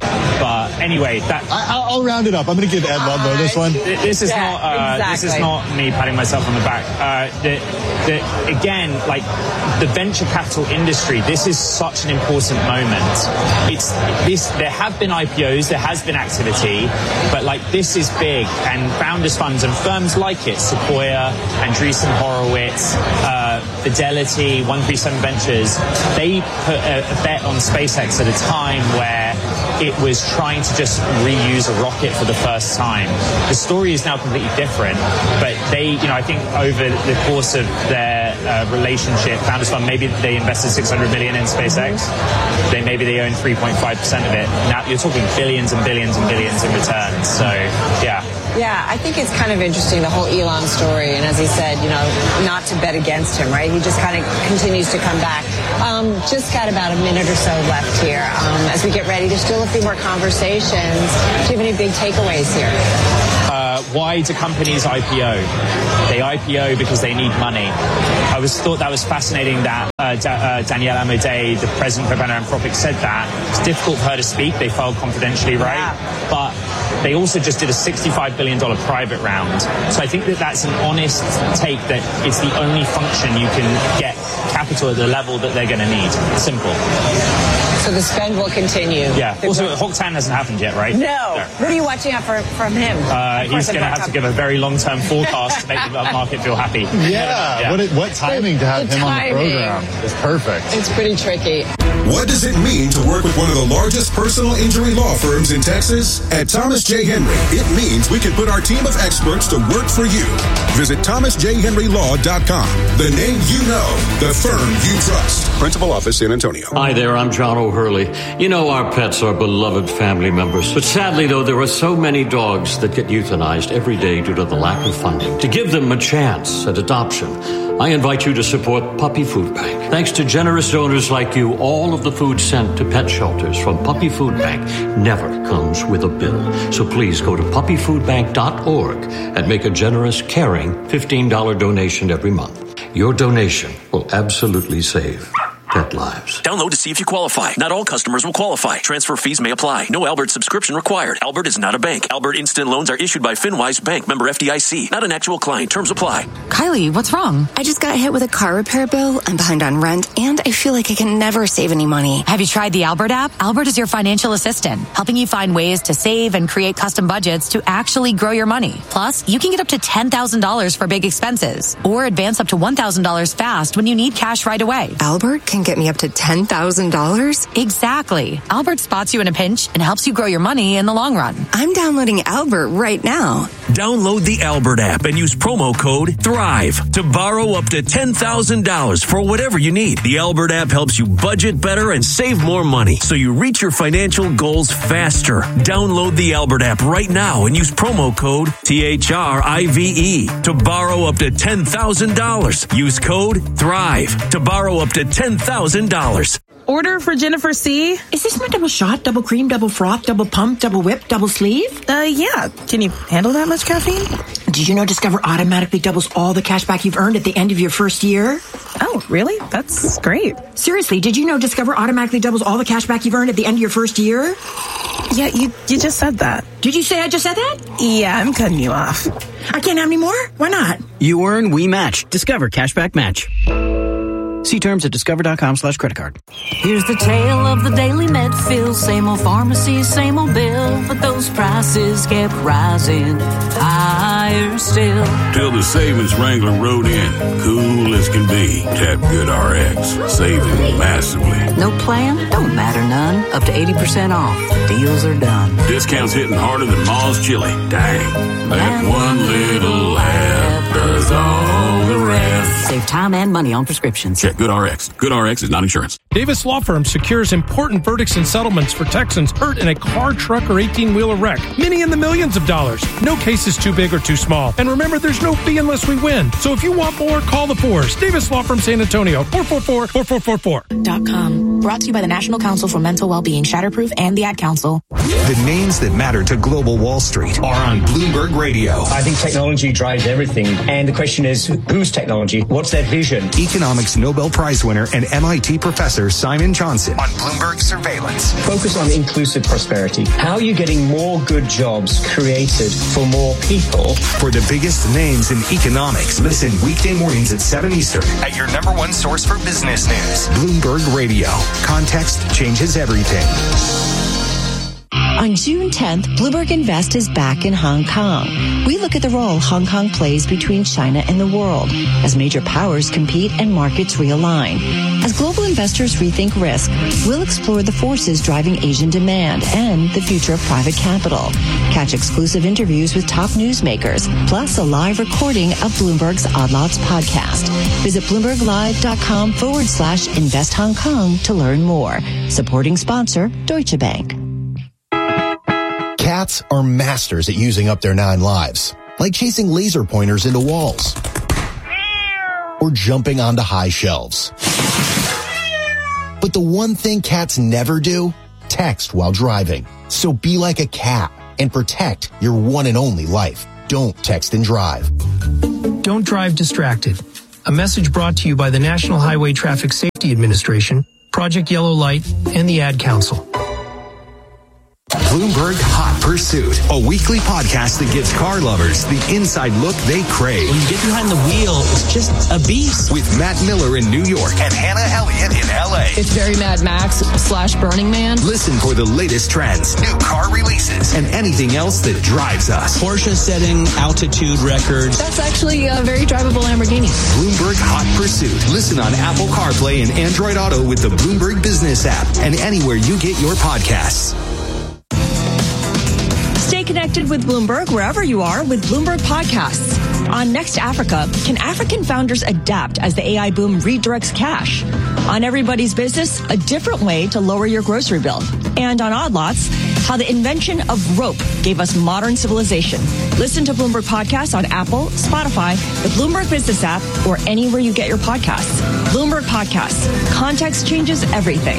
But anyway, that I, I'll round it up. I'm going to give Ed Ludlow this one. This is Yeah, not. Uh, exactly. This is not me patting myself on the back. Uh, the, the, again, like the venture capital industry, this is such an important moment. It's this. There have been I P Os, there has been activity, but like this is big. And founders funds and firms like it, Sequoia, Andreessen Horowitz, uh, Fidelity, one three seven Ventures, they put a, a bet on SpaceX at a time where it was trying to just reuse a rocket for the first time. The story is now completely different, but they, you know, I think over the course of their uh, relationship, Founders Fund, maybe they invested six hundred million in SpaceX. They maybe they own three point five percent of it. Now you're talking billions and billions and billions in returns. So, yeah. Yeah, I think it's kind of interesting, the whole Elon story. And as he said, you know, not to bet against him, right? He just kind of continues to come back. Um, just got about a minute or so left here. Um, as we get ready, there's still a few more conversations. Do you have any big takeaways here? Uh, why do companies I P O? They I P O because they need money. I was thought that was fascinating that uh, da- uh, Danielle Amodei, the president of Anthropic, said that. It's difficult for her to speak. They filed confidentially, right? Yeah. But they also just did a sixty-five billion dollars private round. So I think that that's an honest take that it's the only function you can get capital at the level that they're going to need. Simple. So the spend will continue. Yeah. Also, Hock Tan hasn't happened yet, right? No. no. What are you watching out for from him? Uh, he's going to have to give a very long-term forecast to make the market feel happy. Yeah. yeah. What, what timing to have the him timing. on the program is perfect. It's pretty tricky. What does it mean to work with one of the largest personal injury law firms in Texas? At Thomas J. Henry, it means we can put our team of experts to work for you. Visit thomas j henry law dot com. The name you know, the firm you trust. Principal office, San Antonio. Hi there, I'm John O'Hurley. You know our pets are beloved family members. But sadly, though, there are so many dogs that get euthanized every day due to the lack of funding. To give them a chance at adoption, I invite you to support Puppy Food Bank. Thanks to generous donors like you, all of the food sent to pet shelters from Puppy Food Bank never comes with a bill. So please go to puppy food bank dot org and make a generous, caring fifteen dollars donation every month. Your donation will absolutely save pet lives. Download to see if you qualify. Not all customers will qualify. Transfer fees may apply. No Albert subscription required. Albert is not a bank. Albert Instant Loans are issued by FinWise Bank, member F D I C. Not an actual client. Terms apply. Kylie, what's wrong? I just got hit with a car repair bill. I'm behind on rent, and I feel like I can never save any money. Have you tried the Albert app? Albert is your financial assistant, helping you find ways to save and create custom budgets to actually grow your money. Plus, you can get up to ten thousand dollars for big expenses, or advance up to one thousand dollars fast when you need cash right away. Albert can get me up to ten thousand dollars? Exactly. Albert spots you in a pinch and helps you grow your money in the long run. I'm downloading Albert right now. Download the Albert app and use promo code THRIVE to borrow up to ten thousand dollars for whatever you need. The Albert app helps you budget better and save more money so you reach your financial goals faster. Download the Albert app right now and use promo code T H R I V E to borrow up to ten thousand dollars. Use code THRIVE to borrow up to ten thousand dollars. Order for Jennifer C. Is this my double shot, double cream, double froth, double pump, double whip, double sleeve? Uh, yeah. Can you handle that much caffeine? Did you know Discover automatically doubles all the cash back you've earned at the end of your first year? Oh, really? That's great. Seriously, did you know Discover automatically doubles all the cash back you've earned at the end of your first year? Yeah, you, you just said that. Did you say I just said that? Yeah, I'm cutting you off. I can't have any more? Why not? You earn, we match. Discover Cashback Match. See terms at discover.com slash credit card. Here's the tale of the daily Medfield. Same old pharmacy, same old bill. But those prices kept rising higher still. Till the savings Wrangler rode in. Cool as can be. Tap GoodRx. Saving massively. No plan? Don't matter none. Up to eighty percent off. Deals are done. Discounts hitting harder than Ma's chili. Dang. That one little app does all the rest. Save time and money on prescriptions. Check GoodRx. GoodRx is not insurance. Davis Law Firm secures important verdicts and settlements for Texans hurt in a car, truck, or eighteen-wheeler wreck. Many in the millions of dollars. No case is too big or too small. And remember, there's no fee unless we win. So if you want more, call the fours. Davis Law Firm San Antonio, four four four, four four four four. Dot com. Brought to you by the National Council for Mental Wellbeing, Shatterproof, and the Ad Council. The names that matter to global Wall Street are on Bloomberg Radio. I think technology drives everything. And the question is, whose technology? What's their vision? Economics Nobel Prize winner and M I T professor Simon Johnson on Bloomberg Surveillance. Focus on inclusive prosperity. How are you getting more good jobs created for more people? For the biggest names in economics, listen weekday mornings at seven Eastern at your number one source for business news. Bloomberg Radio. Context changes everything. On June tenth, Bloomberg Invest is back in Hong Kong. We look at the role Hong Kong plays between China and the world as major powers compete and markets realign. As global investors rethink risk, we'll explore the forces driving Asian demand and the future of private capital. Catch exclusive interviews with top newsmakers, plus a live recording of Bloomberg's Odd Lots podcast. Visit BloombergLive.com forward slash Invest Hong Kong to learn more. Supporting sponsor, Deutsche Bank. Cats are masters at using up their nine lives, like chasing laser pointers into walls or jumping onto high shelves. But the one thing cats never do, text while driving. So be like a cat and protect your one and only life. Don't text and drive. Don't drive distracted. A message brought to you by the National Highway Traffic Safety Administration, Project Yellow Light, and the Ad Council. Bloomberg Hot Pursuit, a weekly podcast that gives car lovers the inside look they crave. When you get behind the wheel, it's just a beast. With Matt Miller in New York and Hannah Elliott in L A. It's very Mad Max slash Burning Man. Listen for the latest trends, new car releases, and anything else that drives us. Porsche setting altitude records. That's actually a very drivable Lamborghini. Bloomberg Hot Pursuit. Listen on Apple CarPlay and Android Auto with the Bloomberg Business app and anywhere you get your podcasts. Stay connected with Bloomberg wherever you are with Bloomberg Podcasts. On Next Africa, can African founders adapt as the A I boom redirects cash? On Everybody's Business, a different way to lower your grocery bill. And on Odd Lots, how the invention of rope gave us modern civilization. Listen to Bloomberg Podcasts on Apple, Spotify, the Bloomberg Business app, or anywhere you get your podcasts. Bloomberg Podcasts. Context changes everything.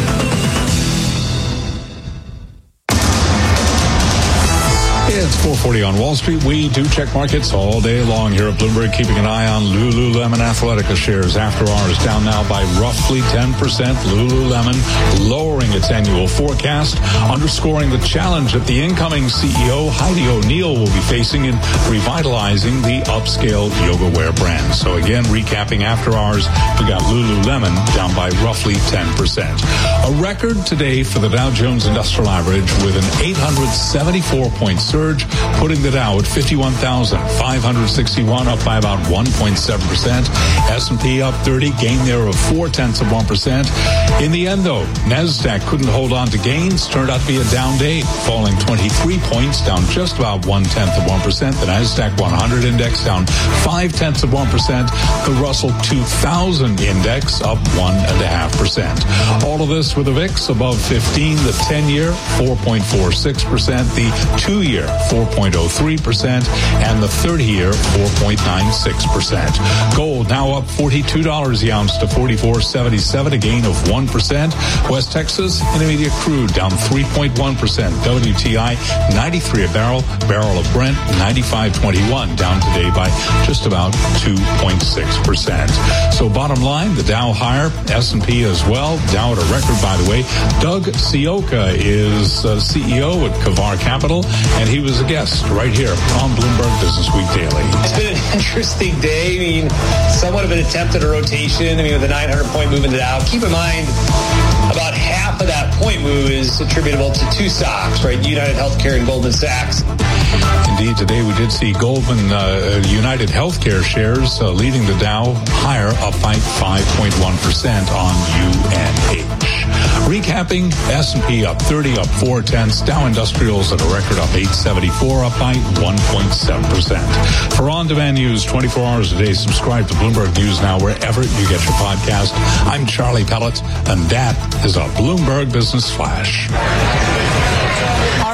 It's four forty on Wall Street. We do check markets all day long here at Bloomberg, keeping an eye on Lululemon Athletica shares. After hours down now by roughly ten percent. Lululemon lowering its annual forecast, underscoring the challenge that the incoming C E O, Heidi O'Neill, will be facing in revitalizing the upscale yoga wear brand. So again, recapping after hours, we got Lululemon down by roughly ten percent. A record today for the Dow Jones Industrial Average with an eight hundred seventy-four point surge, putting the Dow at fifty-one thousand five hundred sixty-one, up by about one point seven percent. S and P up thirty, gain there of four tenths of one percent. In the end, though, NASDAQ couldn't hold on to gains. Turned out to be a down day, falling twenty-three points, down just about one tenth of one percent. The NASDAQ one hundred index down five tenths of one percent. The Russell two thousand index up one and a half percent. All of this with the V I X above fifteen, the ten-year four point four six percent, the two-year four point oh three percent, and the thirty-year four point nine six percent. Gold now up forty-two dollars the ounce to forty-four seventy-seven, a gain of one percent. West Texas Intermediate crude down three point one percent. W T I ninety-three a barrel. Barrel of Brent ninety-five twenty-one, down today by just about two point six percent. So bottom line, the Dow higher, S and P as well. Dow at a record, by the way. Doug Sioka is uh, C E O at Kavar Capital, and he was a guest right here on Bloomberg Business Week Daily. It's been an interesting day. I mean, somewhat of an attempt at a rotation. I mean, with a nine hundred point move in the Dow. Keep in mind, about half of that point move is attributable to two stocks, right? United Healthcare and Goldman Sachs. Indeed, today we did see Goldman uh, United Healthcare shares uh, leading the Dow higher, up by five point one percent on U N H. Recapping, S and P up thirty, up four tenths. Dow Industrials at a record up eight seventy-four, up by one point seven percent. For on-demand news twenty-four hours a day, subscribe to Bloomberg News Now wherever you get your podcast. I'm Charlie Pellet, and that is a Bloomberg Business Flash. All right.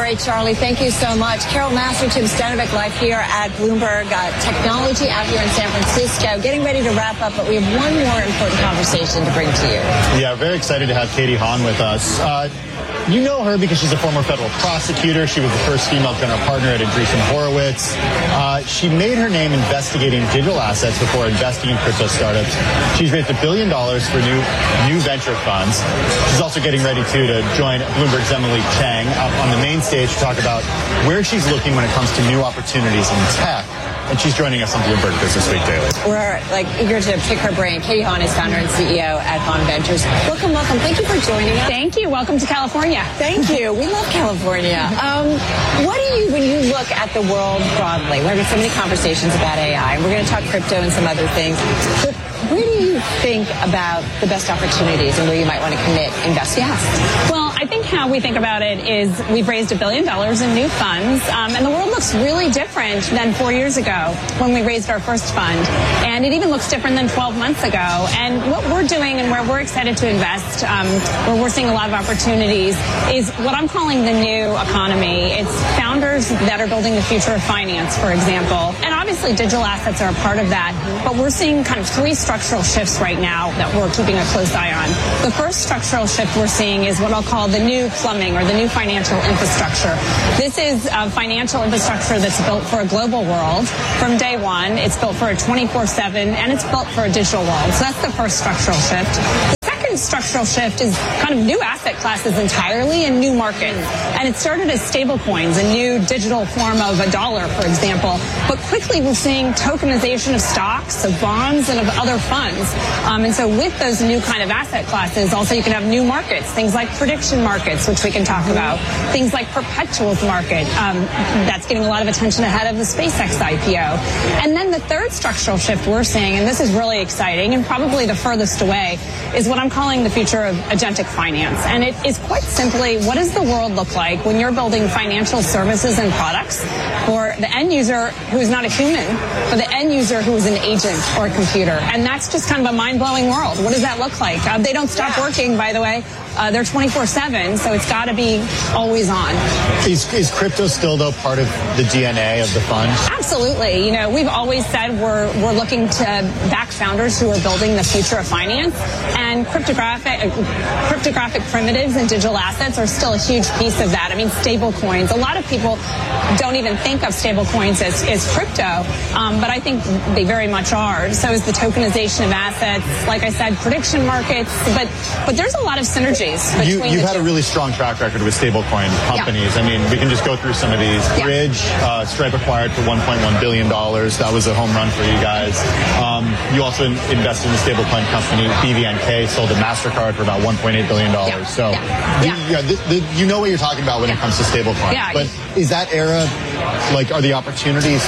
right, Charlie. Thank you so much. Carol Master, Tim Stanovic, live here at Bloomberg uh, Technology out here in San Francisco. Getting ready to wrap up, but we have one more important conversation to bring to you. Yeah, very excited to have Katie Haun with us. Uh, You know her because she's a former federal prosecutor. She was the first female general partner at Andreessen Horowitz. Uh, she made her name investigating digital assets before investing in crypto startups. She's raised a billion dollars for new new venture funds. She's also getting ready, too, to join Bloomberg's Emily Chang up on the main stage to talk about where she's looking when it comes to new opportunities in tech. And she's joining us on Bloomberg Business Week Daily. We're like eager to pick her brain. Katie Haun is founder and C E O at Haun Ventures. Welcome, welcome. Thank you for joining us. Thank you. Welcome to California. Thank you. We love California. Um, what do you, when you look at the world broadly, we're having so many conversations about A I, and we're going to talk crypto and some other things, but where do you think about the best opportunities and where you might want to commit investment? Yes. Well, I think how we think about it is we've raised a billion dollars in new funds, um, and the world looks really different than four years ago when we raised our first fund. And it even looks different than twelve months ago. And what we're doing and where we're excited to invest, um, where we're seeing a lot of opportunities, is what I'm calling the new economy. It's founders that are building the future of finance, for example. And obviously digital assets are a part of that. But we're seeing kind of three structural shifts right now that we're keeping a close eye on. The first structural shift we're seeing is what I'll call the new plumbing or the new financial infrastructure. This is a financial infrastructure that's built for a global world. From day one, it's built for a twenty-four seven, and it's built for a digital world. So that's the first structural shift. The second structural shift is kind of new asset classes entirely and new markets. And it started as stable coins, a new digital form of a dollar, for example. But quickly we're seeing tokenization of stocks, of bonds, and of other funds. Um, and so with those new kind of asset classes, also you can have new markets, things like prediction markets, which we can talk about, things like perpetuals market. Um, that's getting a lot of attention ahead of the SpaceX I P O. And then the third structural shift we're seeing, and this is really exciting and probably the furthest away, is what I'm calling the future of agentic finance. And it is quite simply, what does the world look like when you're building financial services and products for the end user who is not a human, for the end user who is an agent or a computer? And that's just kind of a mind-blowing world. What does that look like? Uh, they don't stop working, by the way. Uh, they're twenty-four seven, so it's got to be always on. Is, is crypto still, though, part of the D N A of the fund? Absolutely. You know, we've always said we're we're looking to back founders who are building the future of finance, and cryptographic uh, cryptographic primitives and digital assets are still a huge piece of that. I mean, stable coins. A lot of people don't even think of stable coins as, as crypto, um, but I think they very much are. So is the tokenization of assets. Like I said, prediction markets, but but there's a lot of synergy. You, you've had a really strong track record with stablecoin companies. Yeah. I mean, we can just go through some of these. Yeah. Bridge, uh, Stripe acquired for one point one billion dollars. That was a home run for you guys. Um, you also invested in a stablecoin company, B V N K, sold to MasterCard for about one point eight billion dollars. Yeah. So yeah. You, yeah, the, the, you know what you're talking about when yeah. it comes to stablecoin. Yeah. But is that era, like, are the opportunities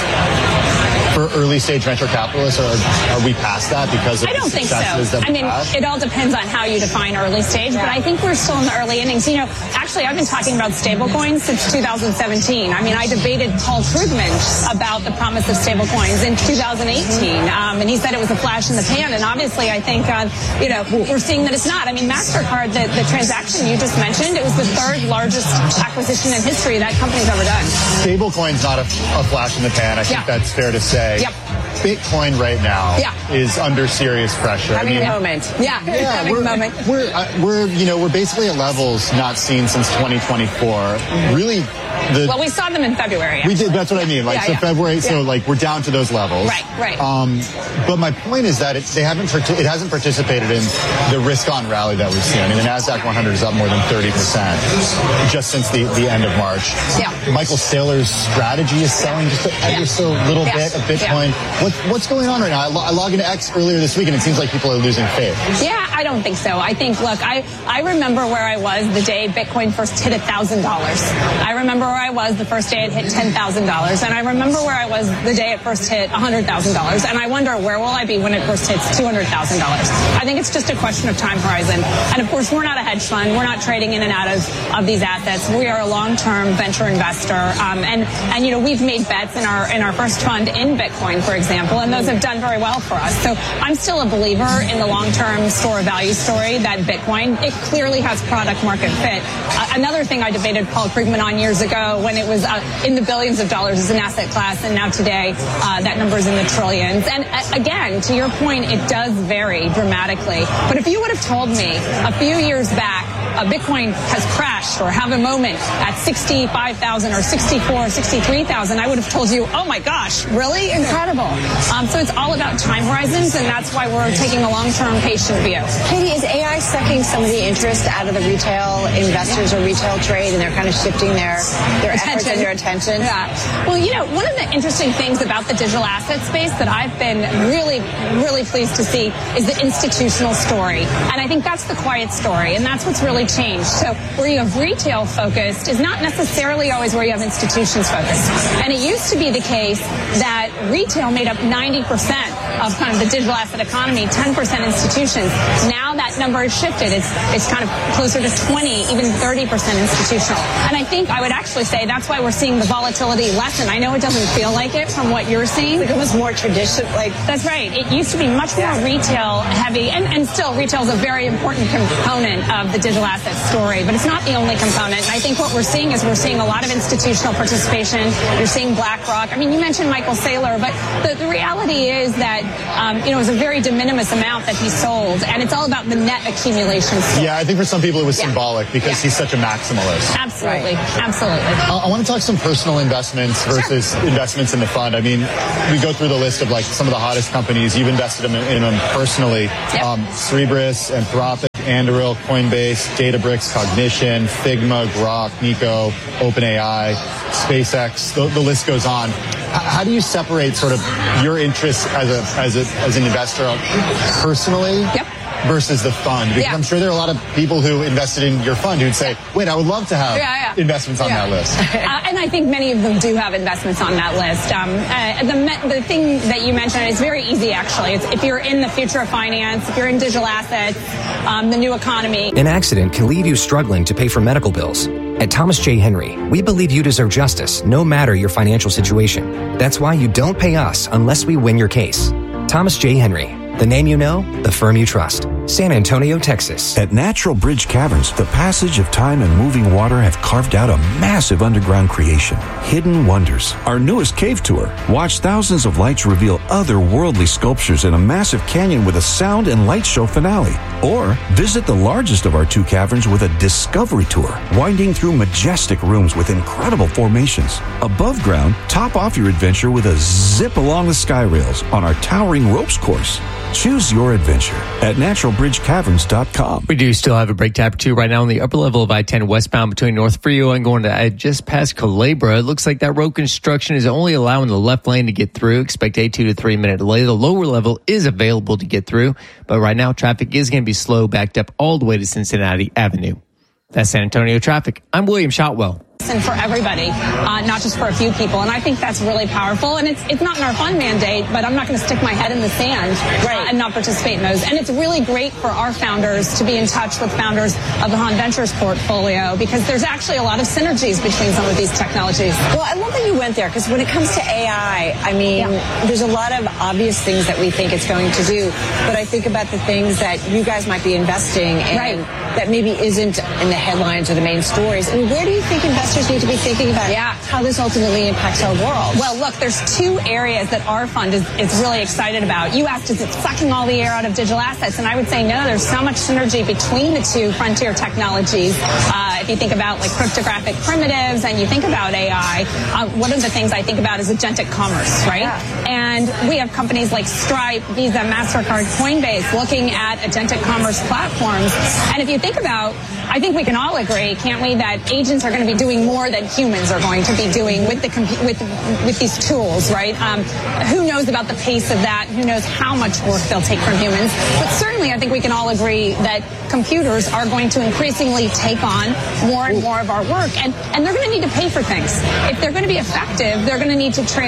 for early stage venture capitalists, or are we past that because of I don't the think so. That I mean, had? It all depends on how you define early stage, yeah. but I think we're still in the early innings. You know, actually, I've been talking about stablecoins since two thousand seventeen. I mean, I debated Paul Krugman about the promise of stablecoins in two thousand eighteen, um, and he said it was a flash in the pan. And obviously, I think, uh, you know, we're seeing that it's not. I mean, MasterCard, the, the transaction you just mentioned, it was the third largest acquisition in history that company's ever done. Stablecoin's not a, a flash in the pan. I think yeah. that's fair to say. Yep. Bitcoin right now yeah. is under serious pressure. Having I mean, a moment. Yeah, yeah having we're, a moment. We're, uh, we're, you know, we're basically at levels not seen since twenty twenty-four. Really, the... Well, we saw them in February. Actually. We did, that's what I mean. Like, yeah, so yeah. February, yeah. so like, we're down to those levels. Right, right. Um, but my point is that it, they haven't, it hasn't participated in the risk-on rally that we've seen. I mean, the NASDAQ one hundred is up more than thirty percent just since the, the end of March. Yeah. Michael Saylor's strategy is selling just a, yeah. just a little yeah. bit of Bitcoin. Yeah. What, what's going on right now? I, lo- I logged into X earlier this week, and it seems like people are losing faith. Yeah, I don't think so. I think, look, I, I remember where I was the day Bitcoin first hit one thousand dollars. I remember where I was the first day it hit ten thousand dollars. And I remember where I was the day it first hit one hundred thousand dollars. And I wonder, where will I be when it first hits two hundred thousand dollars? I think it's just a question of time horizon. And, of course, we're not a hedge fund. We're not trading in and out of, of these assets. We are a long-term venture investor. Um, and, and, you know, we've made bets in our, in our first fund in Bitcoin, for example, and those have done very well for us. So I'm still a believer in the long-term store of value story that Bitcoin, it clearly has product market fit. Uh, another thing I debated Paul Krugman on years ago when it was uh, in the billions of dollars as an asset class, and now today uh, that number is in the trillions. And uh, again, to your point, it does vary dramatically. But if you would have told me a few years back, uh, Bitcoin has crashed or have a moment at sixty-five thousand or sixty-four, sixty-three thousand, I would have told you, oh my gosh, really? Incredible. Um, so it's all about time horizons, and that's why we're taking a long-term patient view. Katie, is A I sucking some of the interest out of the retail investors or retail trade, and they're kind of shifting their, their efforts and their attention? Yeah. Well, you know, one of the interesting things about the digital asset space that I've been really, really pleased to see is the institutional story. And I think that's the quiet story, and that's what's really changed. So where you have retail focused is not necessarily always where you have institutions focused. And it used to be the case that retail made up ninety percent of kind of the digital asset economy, ten percent institutions. Now that number has shifted. It's it's kind of closer to twenty, even thirty percent institutional. And I think I would actually say that's why we're seeing the volatility lessen. I know it doesn't feel like it from what you're seeing. Like it was more traditional. Like that's right. It used to be much more yeah. retail heavy, and, and still retail is a very important component of the digital asset story, but it's not the only component. And I think what we're seeing is we're seeing a lot of institutional participation. You're seeing BlackRock. I mean, you mentioned Michael Saylor, but the, the reality is that um, you know, it was a very de minimis amount that he sold, and it's all about the net accumulation story. Yeah, I think for some people it was yeah. symbolic because yeah. he's such a maximalist. Absolutely, right. absolutely. Uh, I want to talk some personal investments versus sure. investments in the fund. I mean, we go through the list of like some of the hottest companies. You've invested in, in them personally. Yep. Um, Cerebras, Anthropic, Anduril, Coinbase, Databricks, Cognition, Figma, Grok, Nico, OpenAI, SpaceX. The, the list goes on. H- how do you separate sort of your interests as a as a as an investor personally? Yep. Versus the fund? Because yeah. I'm sure there are a lot of people who invested in your fund who'd say, wait, I would love to have yeah, yeah. investments on yeah. that list. uh, and I think many of them do have investments on that list. Um, uh, the, the thing that you mentioned is very easy, actually. It's if you're in the future of finance, if you're in digital assets, um, the new economy. An accident can leave you struggling to pay for medical bills. At Thomas J. Henry, we believe you deserve justice, no matter your financial situation. That's why you don't pay us unless we win your case. Thomas J. Henry. The name you know, the firm you trust. San Antonio, Texas. At Natural Bridge Caverns, the passage of time and moving water have carved out a massive underground creation, Hidden Wonders. Our newest cave tour. Watch thousands of lights reveal otherworldly sculptures in a massive canyon with a sound and light show finale. Or visit the largest of our two caverns with a discovery tour, winding through majestic rooms with incredible formations. Above ground, top off your adventure with a zip along the sky rails on our towering ropes course. Choose your adventure at natural bridge caverns dot com. We do still have a break tap or two right now on the upper level of I ten westbound between North Frio and going to uh, just past Culebra. It looks like that road construction is only allowing the left lane to get through. Expect a two to three minute delay. The lower level is available to get through, but right now traffic is going to be slow, backed up all the way to Cincinnati Avenue. That's San Antonio traffic. I'm William Shotwell. And for everybody, uh, not just for a few people. And I think that's really powerful. And it's it's not in our fund mandate, but I'm not going to stick my head in the sand right. uh, and not participate in those. And it's really great for our founders to be in touch with founders of the Hahn Ventures portfolio, because there's actually a lot of synergies between some of these technologies. Well, I love that you went there, because when it comes to A I, I mean, yeah. there's a lot of obvious things that we think it's going to do. But I think about the things that you guys might be investing in right. that maybe isn't in the headlines or the main stories. I mean, where do you think investors need to be thinking about yeah. how this ultimately impacts our world? Well, look, there's two areas that our fund is, is really excited about. You asked, is it sucking all the air out of digital assets? And I would say no, there's so much synergy between the two frontier technologies. Uh, if you think about like cryptographic primitives and you think about A I, uh, one of the things I think about is agentic commerce, right? Yeah. And we have companies like Stripe, Visa, MasterCard, Coinbase looking at agentic commerce platforms. And if you think about, I think we can all agree, can't we, that agents are going to be doing more than humans are going to be doing with the compu- with with these tools, right? Um, who knows about the pace of that? Who knows how much work they'll take from humans? But certainly, I think we can all agree that computers are going to increasingly take on more and more of our work, and and they're going to need to pay for things. If they're going to be effective, they're going to need to transact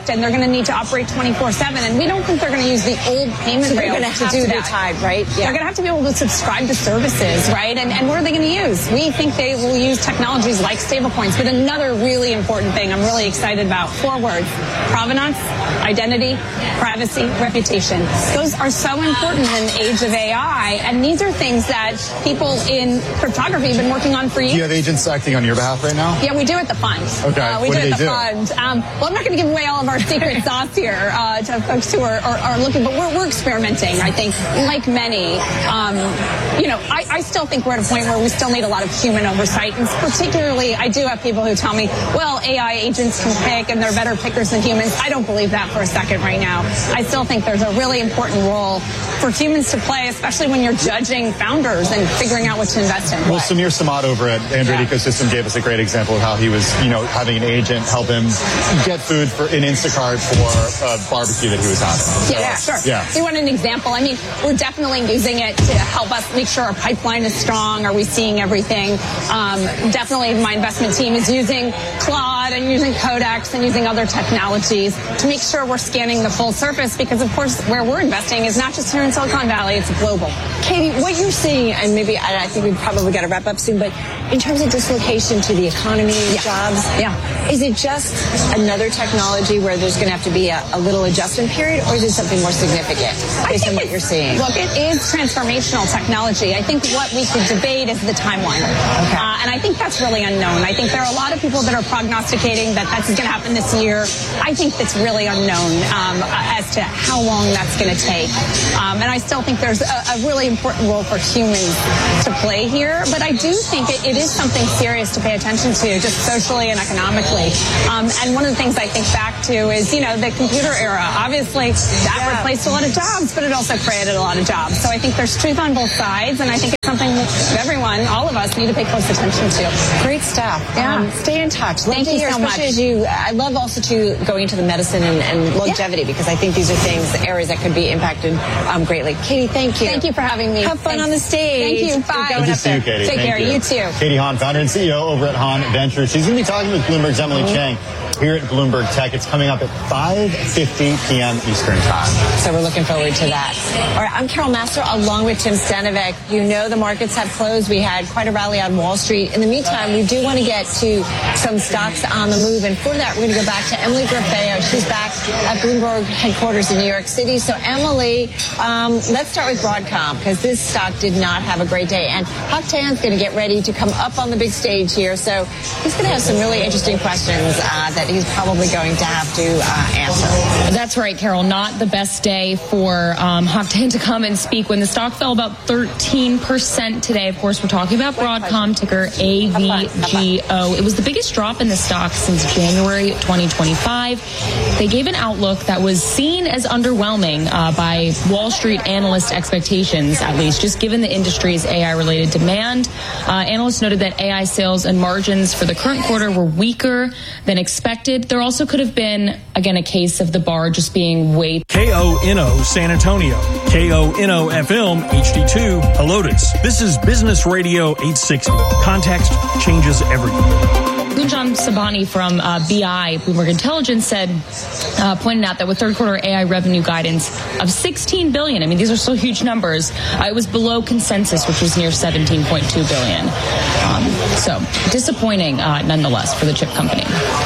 hacked and they're going to need to operate twenty-four seven. And we don't think they're going to use the old payment so rails to do to that. Be tied, right? Yeah. They're going to have to be able to subscribe to services, right? And, and what are they going to use? We think they will use technologies like stablecoins. But another really important thing I'm really excited about, four words: provenance, identity, privacy, reputation. Those are so important in the age of A I. And these are things that people in cryptography have been working on for years. Do you have agents acting on your behalf right now? Yeah, we do at the fund. Okay. Uh, we what do do at they the do? fund. Um, well, I'm not going to give away all of our secret sauce here uh, to folks who are, are, are looking, but we're, we're experimenting, I think, like many. Um, you know, I, I still think we're at a point where we still need a lot of human oversight. And particularly, I do have people who tell me, well, A I agents can pick and they're better pickers than humans. I don't believe that for a second right now. I still think there's a really important role for humans to play, especially when you're judging founders and figuring out what to invest in. Well, Samir Samad over at Android yeah. Ecosystem gave us a great example of how he was, you know, having an agent help him get food for in Instacart for a barbecue that he was having. Yeah, yeah, sure. Yeah. You want an example? I mean, we're definitely using it to help us make sure our pipeline is strong. Are we seeing everything? Um, definitely my investment team is using Claude and using Codex and using other technologies to make sure we're scanning the full surface, because of course where we're investing is not just here in Silicon Valley, it's global. Katie, what you're seeing, and maybe and I think we've probably got to wrap up soon, but in terms of dislocation to the economy, yeah. jobs, yeah. is it just another technology where there's going to have to be a, a little adjustment period, or is it something more significant based on what you're seeing? Look, it is transformational technology. I think what we could debate is the timeline. Okay. Uh, and I think that's really unknown. I think there are a lot of people that are prognosticating that that's going to happen this year. I think it's really unknown um, as to how long that's going to take. Um, and I still think there's a, a really important role for humans to play here. But I do think it, it is something serious to pay attention to, just socially and economically. Um, and one of the things I think back to is, you know, the computer era. Obviously, that yeah. replaced a lot of jobs, but it also created a lot of jobs. So I think there's truth on both sides, and I think it's something that everyone, all of us, need to pay close attention to. Great stuff. Yeah. Um, stay in touch. Love Thank to you hear, so especially much. As you, I love also to going into the medicine and, and longevity, yeah. because I think these are things, areas that could be impacted um, greatly. Katie, thank you. Thank you for having me. Have fun Thanks. on the stage. Thank you. Bye. Good to see you, Katie. Take Thank care. You. you too. Katie Hahn, founder and C E O over at Hahn Ventures. She's going to be talking with Bloomberg's Emily mm-hmm. Chang here at Bloomberg Tech. It's coming up at five fifty p.m. Eastern Time. So we're looking forward to that. All right, I'm Carol Master along with Tim Stanovic. You know the markets have closed. We had quite a rally on Wall Street. In the meantime, we do want to get to some stocks on the move. And for that, we're going to go back to Emily Grafeo. She's back at Bloomberg headquarters in New York City. So Emily, um, let's start with Broadcom, because this stock did not have a great day. And Hock Tan's going to get ready to come up on the big stage here. So he's going to have some really interesting questions uh, that he's probably going to have to uh, answer. That's right, Carol. Not the best day for um, Hock Tan to come and speak when the stock fell about thirteen percent today. Of course, we're talking about Broadcom, ticker A V G O. It was the biggest drop in the stock since January twenty twenty-five. They gave an outlook that was seen as underwhelming uh, by Wall Street analyst expectations, at least, just given the industry's A I-related demand. Uh, analysts noted that A I sales and margins for the current quarter were weaker than expected. There also could have been, again, a case of the bar just being way... K O N O San Antonio, K O N O F M H D two Helotes. This is Business Radio eight sixty. Context changes everything. Gunjan Sabani from uh, B I, Bloomberg Intelligence, said, uh, pointed out that with third quarter A I revenue guidance of sixteen billion dollars, I mean, these are still huge numbers, uh, it was below consensus, which was near seventeen point two billion dollars. Um, so disappointing, uh, nonetheless, for the chip company.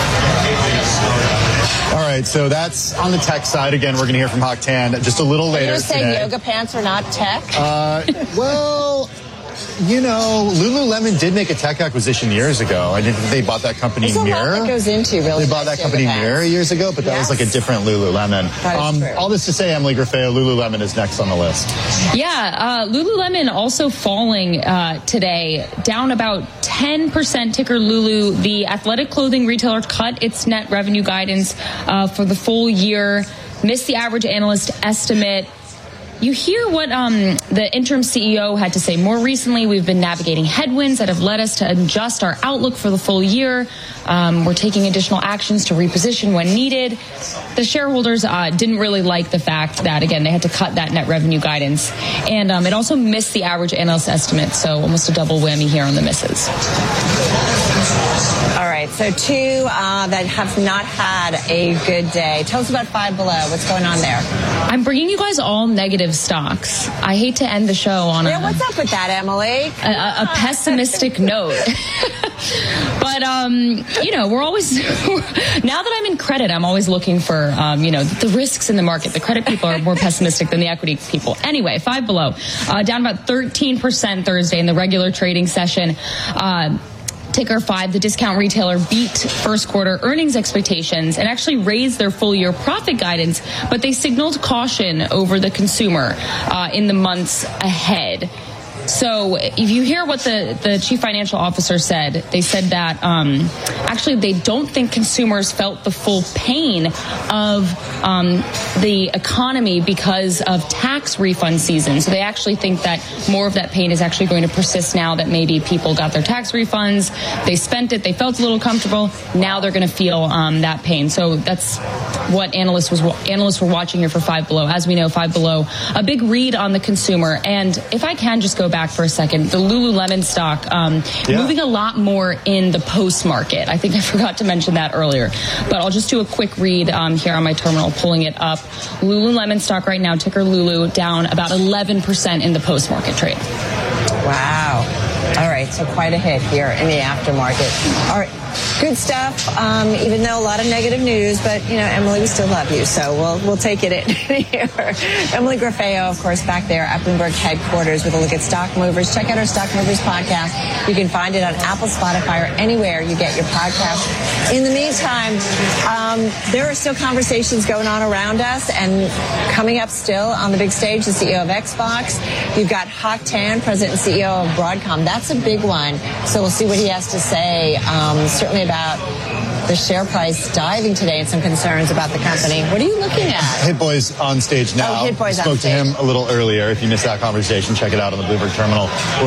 All right, so that's on the tech side. Again, we're going to hear from Hock Tan just a little later You're saying today. yoga pants are not tech? Uh, well... You know, Lululemon did make a tech acquisition years ago. I think they bought that company There's Mirror. A lot that goes into really. They bought that company Mirror years ago, but that yes. was like a different Lululemon. That is um, true. All this to say, Emily Grafeo, Lululemon is next on the list. Yeah, uh, Lululemon also falling uh, today, down about ten percent. Ticker Lulu. The athletic clothing retailer cut its net revenue guidance uh, for the full year, missed the average analyst estimate. you hear what um, the interim C E O had to say. More recently, we've been navigating headwinds that have led us to adjust our outlook for the full year. Um, we're taking additional actions to reposition when needed. The shareholders uh, didn't really like the fact that, again, they had to cut that net revenue guidance. And um, it also missed the average analyst estimate, so almost a double whammy here on the misses. All right, so two uh, that have not had a good day. Tell us about Five Below. What's going on there? I'm bringing you guys all negative stocks. I hate to end the show on yeah, a... what's up with that, Emily? A, a, a pessimistic note. But, um, you know, we're always... now that I'm in credit, I'm always looking for, um, you know, the risks in the market. The credit people are more pessimistic than the equity people. Anyway, Five Below, uh, down about thirteen percent Thursday in the regular trading session. Uh, Ticker five, the discount retailer beat first quarter earnings expectations and actually raised their full year profit guidance, but they signaled caution over the consumer uh, in the months ahead. So if you hear what the, the chief financial officer said, they said that um, actually they don't think consumers felt the full pain of um, the economy because of tax refund season. So they actually think that more of that pain is actually going to persist now that maybe people got their tax refunds, they spent it, they felt a little comfortable. Now they're going to feel um, that pain. So that's what analysts was analysts were watching here for Five Below. As we know, Five Below, a big read on the consumer. And if I can just go back for a second, the Lululemon stock um, yeah. moving a lot more in the post market. I think I forgot to mention that earlier, but I'll just do a quick read um, here on my terminal, pulling it up. Lululemon stock right now, ticker Lulu, down about eleven percent in the post market trade. Wow. All right, so quite a hit here in the aftermarket. All right. Good stuff, um, even though a lot of negative news, but, you know, Emily, we still love you, so we'll we'll take it in here. Emily Grafeo, of course, back there at Bloomberg headquarters with a look at Stock Movers. Check out our Stock Movers podcast. You can find it on Apple, Spotify, or anywhere you get your podcast. In the meantime, um, there are still conversations going on around us, and coming up still on the big stage, the C E O of Xbox. You've got Hock Tan, President and C E O of Broadcom. That's a big one, so we'll see what he has to say, um, certainly about the share price diving today and some concerns about the company. What are you looking at? Hit Boy's on stage now. Oh, Hit Boy's Spoke on stage. to him a little earlier. If you missed that conversation, check it out on the Bloomberg terminal.